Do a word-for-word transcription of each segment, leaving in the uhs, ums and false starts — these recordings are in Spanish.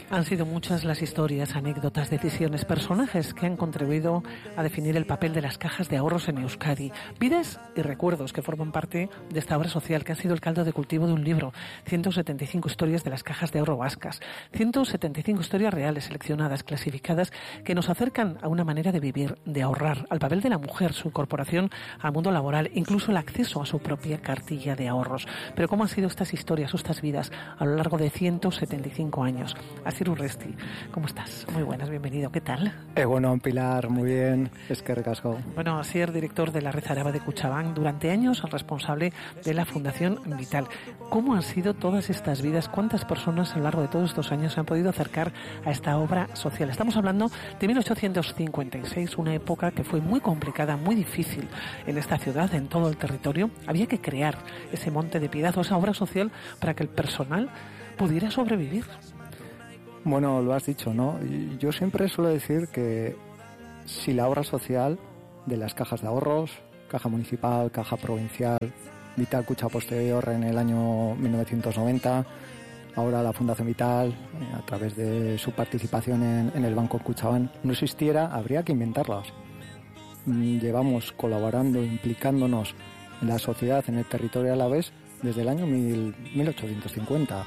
Han sido muchas las historias, anécdotas, decisiones, personajes que han contribuido a definir el papel de las cajas de ahorros en Euskadi. Vidas y recuerdos que forman parte de esta obra social que ha sido el caldo de cultivo de un libro. ciento setenta y cinco historias de las cajas de ahorro vascas. ciento setenta y cinco historias reales, seleccionadas, clasificadas, que nos acercan a una manera de vivir, de ahorrar, al papel de la mujer, su incorporación al mundo laboral, incluso el acceso a su propia cartilla de ahorros. Pero ¿cómo han sido estas historias o estas vidas a lo largo de ciento setenta y cinco años? Asier Urresti, ¿cómo estás? Muy buenas, bienvenido. ¿Qué tal? Eh, bueno, Pilar, muy bien. Es que recasco. Bueno, Asier, director de la Red Araba de Kutxabank, durante años responsable de la Fundación Vital. ¿Cómo han sido todas estas vidas? ¿Cuántas personas a lo largo de todos estos años se han podido acercar a esta obra social? Estamos hablando de mil ochocientos cincuenta y seis, una época que fue muy complicada, muy difícil en esta ciudad, en todo el territorio. Había que crear ese monte de piedad o esa obra social para que el personal pudiera sobrevivir. Bueno, lo has dicho, ¿no? Yo siempre suelo decir que si la obra social de las cajas de ahorros, caja municipal, caja provincial, Vital Kutxa posterior en el año mil novecientos noventa, ahora la Fundación Vital, a través de su participación en, en el Banco Kutxabank, no existiera, habría que inventarlas. Llevamos colaborando, implicándonos en la sociedad, en el territorio alavés, desde el año mil ochocientos cincuenta.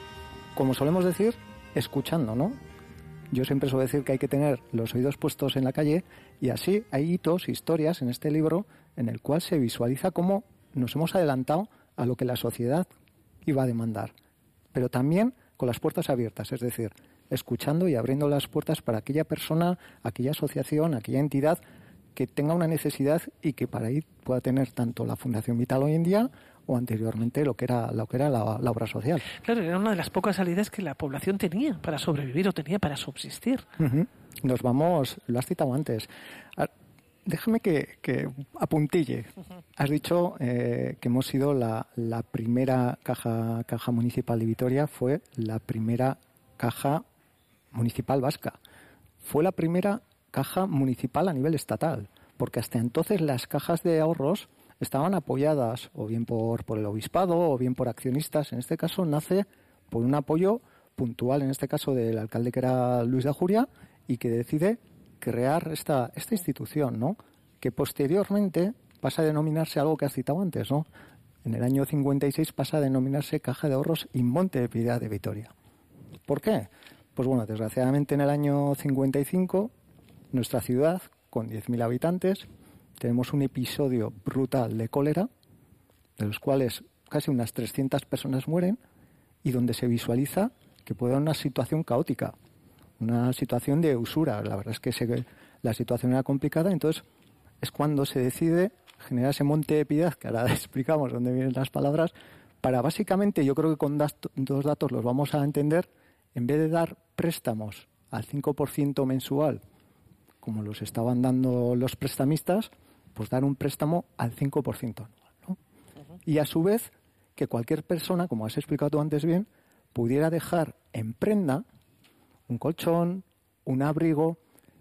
Como solemos decir, escuchando, ¿no? Yo siempre suelo decir que hay que tener los oídos puestos en la calle, y así hay hitos, historias en este libro en el cual se visualiza cómo nos hemos adelantado a lo que la sociedad iba a demandar, pero también con las puertas abiertas, es decir, escuchando y abriendo las puertas para aquella persona, aquella asociación, aquella entidad que tenga una necesidad y que para ahí pueda tener tanto la Fundación Vital hoy en día o anteriormente lo que era lo que era la, la obra social. Claro, era una de las pocas salidas que la población tenía para sobrevivir o tenía para subsistir. Uh-huh. Nos vamos, lo has citado antes. A, déjame que, que apuntille. Uh-huh. Has dicho eh, que hemos sido la, la primera caja, caja municipal de Vitoria, fue la primera caja municipal vasca. Fue la primera caja municipal a nivel estatal, porque hasta entonces las cajas de ahorros estaban apoyadas o bien por, por el obispado o bien por accionistas. En este caso nace por un apoyo puntual, en este caso del alcalde que era Luis de Ajuria, y que decide crear esta, esta institución, ¿no? Que posteriormente pasa a denominarse algo que has citado antes, ¿no? En el año cincuenta y seis pasa a denominarse Caja de Ahorros y Monte de Piedad de Vitoria. ¿Por qué? Pues bueno, desgraciadamente en el año cincuenta y cinco nuestra ciudad, con diez mil habitantes, tenemos un episodio brutal de cólera, de los cuales casi unas trescientas personas mueren, y donde se visualiza que puede haber una situación caótica, una situación de usura. La verdad es que se, la situación era complicada, entonces es cuando se decide generar ese monte de piedad, que ahora explicamos dónde vienen las palabras, para básicamente, yo creo que con das, dos datos los vamos a entender, en vez de dar préstamos al cinco por ciento mensual, como los estaban dando los prestamistas, pues dar un préstamo al cinco por ciento anual, ¿no? Uh-huh. Y a su vez, que cualquier persona, como has explicado tú antes bien, pudiera dejar en prenda un colchón, un abrigo,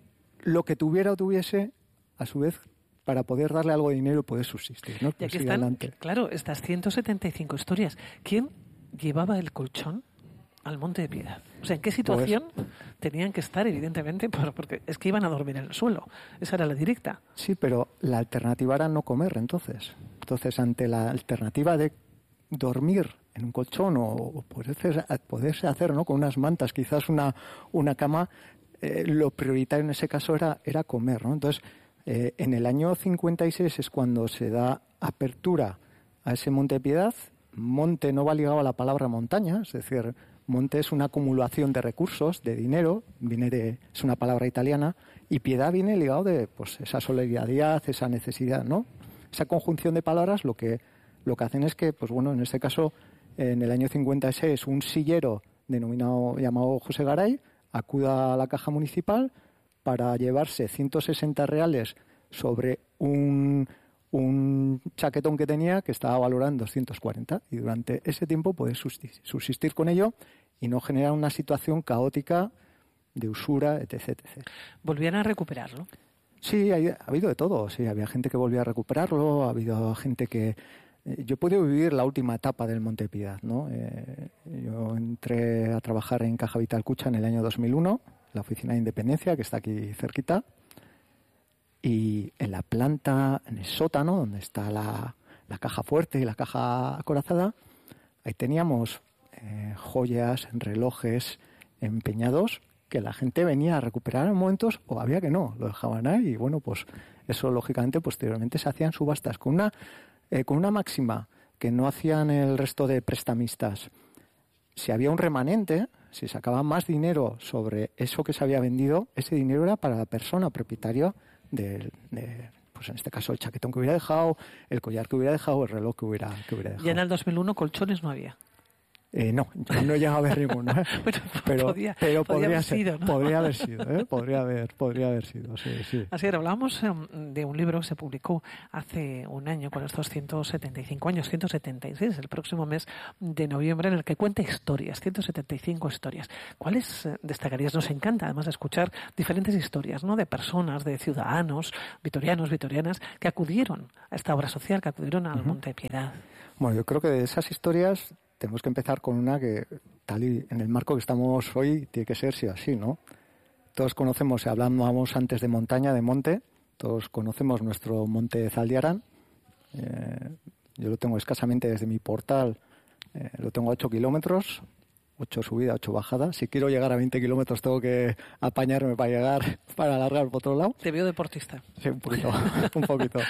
lo que tuviera o tuviese, a su vez, para poder darle algo de dinero y poder subsistir, ¿no? Y aquí están, adelante. Claro, estas ciento setenta y cinco historias. ¿Quién llevaba el colchón al Monte de Piedad? O sea, ¿en qué situación pues, tenían que estar, evidentemente? Porque es que iban a dormir en el suelo. Esa era la directa. Sí, pero la alternativa era no comer, entonces. Entonces, ante la alternativa de dormir en un colchón o poderse, poderse hacer, ¿no?, con unas mantas, quizás una, una cama, eh, lo prioritario en ese caso era, era comer, ¿no? Entonces, eh, en el año cincuenta y seis es cuando se da apertura a ese Monte de Piedad. Monte no va ligado a la palabra montaña, es decir, monte es una acumulación de recursos, de dinero, viene de, es una palabra italiana, y piedad viene ligado de pues esa solidaridad, esa necesidad, ¿no? Esa conjunción de palabras lo que lo que hacen es que, pues bueno, en este caso, en el año cincuenta y seis, un sillero denominado, llamado José Garay, acuda a la caja municipal para llevarse ciento sesenta reales sobre un un chaquetón que tenía que estaba valorado en doscientos cuarenta, y durante ese tiempo poder subsistir, subsistir con ello y no generar una situación caótica de usura, etcétera, etcétera. ¿Volvían a recuperarlo? Sí, ha, ha habido de todo. Sí, había gente que volvía a recuperarlo, ha habido gente que... Eh, yo he podido vivir la última etapa del Monte Piedad, ¿no? Eh, yo entré a trabajar en Caja Vital Kutxa en el año dos mil uno, la oficina de Independencia, que está aquí cerquita. Y en la planta, en el sótano, donde está la, la caja fuerte y la caja acorazada, ahí teníamos eh, joyas, relojes empeñados que la gente venía a recuperar en momentos o había que no, lo dejaban ahí. Y bueno, pues eso lógicamente posteriormente se hacían subastas con una, eh, con una máxima que no hacían el resto de prestamistas. Si había un remanente, si sacaba más dinero sobre eso que se había vendido, ese dinero era para la persona propietaria de, de, pues en este caso el chaquetón que hubiera dejado, el collar que hubiera dejado, el reloj que hubiera, que hubiera dejado. Y en el dos mil uno colchones no había. Eh, no, yo no he llegado a ver ninguno, ¿eh? Bueno, pero podía, pero podía podría haber ser, sido, ¿no? podría haber sido, ¿eh? Podría haber, podría haber sido, sí, sí. Así era, hablábamos um, de un libro que se publicó hace un año con estos ciento setenta y cinco años, ciento setenta y seis, el próximo mes de noviembre, en el que cuenta historias, ciento setenta y cinco historias. ¿Cuáles eh, destacarías? Nos encanta además escuchar diferentes historias, ¿no? De personas, de ciudadanos, vitorianos, vitorianas, que acudieron a esta obra social, que acudieron al uh-huh. Monte Piedad. Bueno, yo creo que de esas historias tenemos que empezar con una que, tal y en el marco que estamos hoy, tiene que ser sí o sí, ¿no? Todos conocemos, hablábamos antes de montaña, de monte, todos conocemos nuestro monte Zaldiaran. Eh, yo lo tengo escasamente desde mi portal, eh, lo tengo a ocho kilómetros, ocho subida, ocho bajada. Si quiero llegar a veinte kilómetros tengo que apañarme para llegar, para alargar por otro lado. Te veo deportista. Sí, un poquito, un poquito.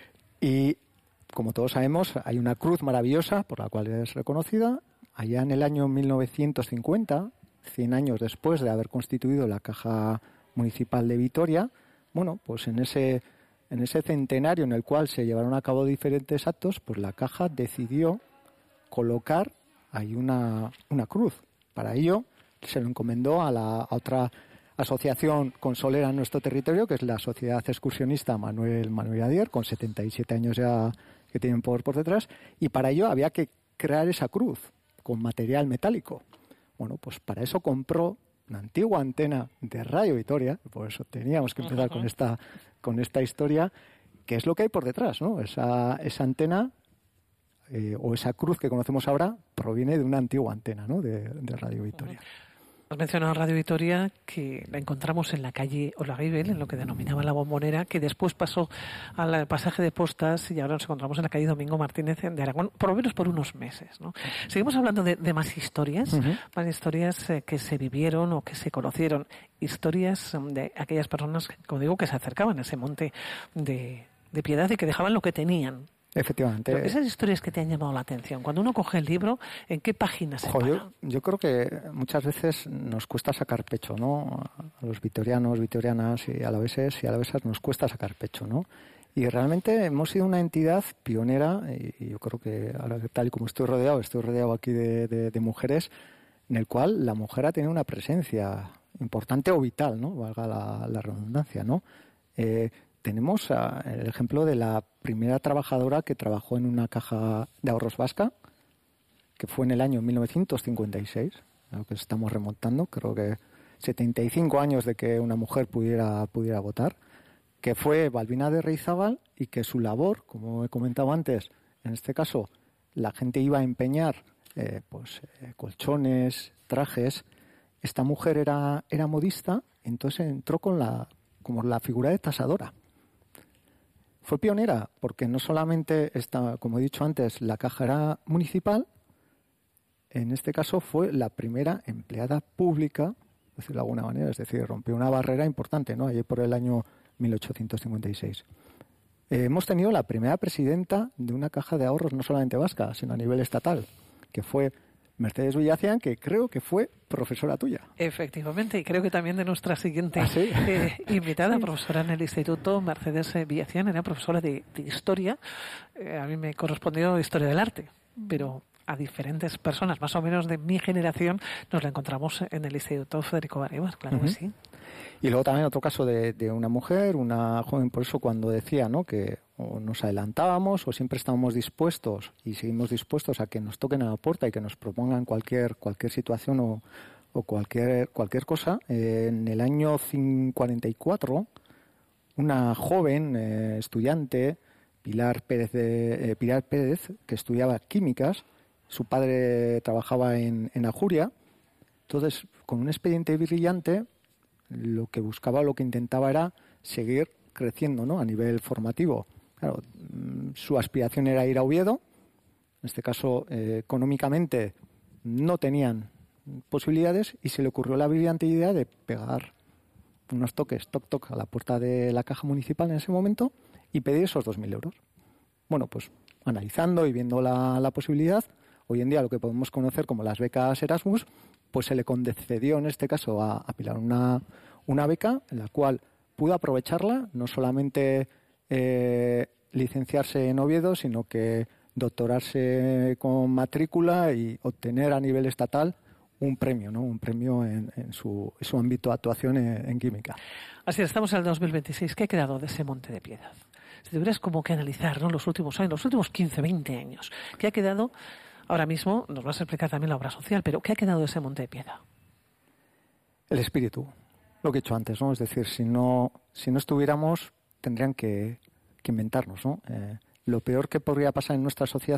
Y como todos sabemos, hay una cruz maravillosa por la cual es reconocida. Allá en el año mil novecientos cincuenta, cien años después de haber constituido la Caja Municipal de Vitoria, bueno, pues en ese, en ese centenario en el cual se llevaron a cabo diferentes actos, pues la Caja decidió colocar ahí una, una cruz. Para ello se lo encomendó a la a otra asociación consolera en nuestro territorio, que es la Sociedad Excursionista Manuel Manuel Adier, con setenta y siete años ya que tienen por, por detrás, y para ello había que crear esa cruz con material metálico. Bueno, pues para eso compró una antigua antena de Radio Vitoria, por eso teníamos que empezar uh-huh. con esta con esta historia, que es lo que hay por detrás, ¿no? Esa, esa antena eh, o esa cruz que conocemos ahora proviene de una antigua antena, ¿no? de, de Radio Vitoria. Uh-huh. Has mencionado Radio Vitoria, que la encontramos en la calle Olaguibel, en lo que denominaba la Bombonera, que después pasó al pasaje de Postas y ahora nos encontramos en la calle Domingo Martínez de Aragón, por lo menos por unos meses, ¿no? Seguimos hablando de, de más historias, uh-huh. más historias eh, que se vivieron o que se conocieron, historias de aquellas personas, como digo, que se acercaban a ese monte de, de Piedad y que dejaban lo que tenían. Efectivamente. Pero esas historias que te han llamado la atención, cuando uno coge el libro, ¿en qué páginas se para? Yo, yo creo que muchas veces nos cuesta sacar pecho, ¿no? A los vitorianos, vitorianas y alaveses y alavesas nos cuesta sacar pecho, ¿no? Y realmente hemos sido una entidad pionera y yo creo que ahora tal y como estoy rodeado, estoy rodeado aquí de, de, de mujeres, en el cual la mujer ha tenido una presencia importante o vital, ¿no? Valga la, la redundancia, ¿no? Eh, Tenemos uh, el ejemplo de la primera trabajadora que trabajó en una caja de ahorros vasca, que fue en el año mil novecientos cincuenta y seis, a lo que estamos remontando, creo que setenta y cinco años de que una mujer pudiera, pudiera votar, que fue Balbina de Reizábal y que su labor, como he comentado antes, en este caso la gente iba a empeñar eh, pues, eh, colchones, trajes. Esta mujer era, era modista, entonces entró con la, como la figura de tasadora. Fue pionera porque no solamente, está, como he dicho antes, la caja era municipal, en este caso fue la primera empleada pública, por decirlo de alguna manera, es decir, rompió una barrera importante, ¿no? Allí por el año mil ochocientos cincuenta y seis. Eh, hemos tenido la primera presidenta de una caja de ahorros, no solamente vasca, sino a nivel estatal, que fue Mercedes Villacián, que creo que fue profesora tuya. Efectivamente, y creo que también de nuestra siguiente ¿Ah, sí? eh, invitada, profesora en el instituto, Mercedes Villacián, era profesora de, de historia. Eh, a mí me correspondió historia del arte, pero a diferentes personas, más o menos de mi generación, nos la encontramos en el Instituto Federico Barribas, claro uh-huh. que sí. Y luego también otro caso de, de una mujer, una joven, por eso cuando decía, ¿no?, que o nos adelantábamos o siempre estábamos dispuestos y seguimos dispuestos a que nos toquen a la puerta y que nos propongan cualquier cualquier situación o, o cualquier cualquier cosa. Eh, en el año cuarenta y cuatro, una joven eh, estudiante, Pilar Pérez, de, eh, Pilar Pérez, que estudiaba químicas, su padre trabajaba en, en Ajuria, Entonces, con un expediente brillante, lo que buscaba, lo que intentaba era seguir creciendo, ¿no?, a nivel formativo. Claro, su aspiración era ir a Oviedo. En este caso, eh, económicamente no tenían posibilidades y se le ocurrió la brillante idea de pegar unos toques, toc toc, a la puerta de la caja municipal en ese momento y pedir esos dos mil euros. Bueno, pues analizando y viendo la, la posibilidad, hoy en día lo que podemos conocer como las becas Erasmus, pues se le concedió en este caso a, a Pilar una, una beca en la cual pudo aprovecharla, no solamente eh, licenciarse en Oviedo, sino que doctorarse con matrícula y obtener a nivel estatal un premio, ¿no? Un premio en, en, su, en su ámbito de actuación en, en química. Así es, estamos en el dos mil veintiséis. ¿Qué ha quedado de ese Monte de Piedad? Si tuvieras como que analizar, ¿no?, los últimos años, los últimos quince, veinte años, ¿qué ha quedado? Ahora mismo nos vas a explicar también la obra social, pero ¿qué ha quedado de ese Monte de Piedad? El espíritu, lo que he dicho antes, ¿no? Es decir, si no, si no estuviéramos, tendrían que, que inventarnos, ¿no? Eh, lo peor que podría pasar en nuestra sociedad